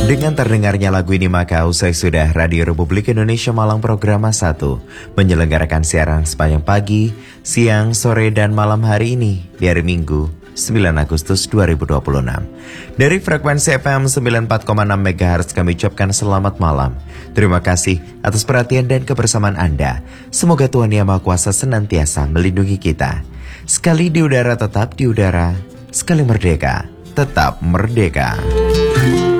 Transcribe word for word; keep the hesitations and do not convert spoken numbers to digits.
Dengan terdengarnya lagu ini maka usai sudah Radio Republik Indonesia Malang Programa satu menyelenggarakan siaran sepanjang pagi, siang, sore, dan malam hari ini di hari Minggu sembilan Agustus dua ribu dua puluh enam. Dari frekuensi F M sembilan puluh empat koma enam megahertz kami ucapkan selamat malam. Terima kasih atas perhatian dan kebersamaan Anda. Semoga Tuhan Yang Maha Kuasa senantiasa melindungi kita. Sekali di udara tetap di udara, sekali merdeka tetap merdeka.